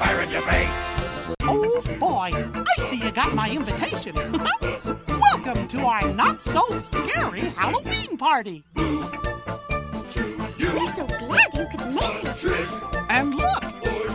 fire in your face. Oh, boy, I see you got my invitation. Welcome to our not-so-scary Halloween party.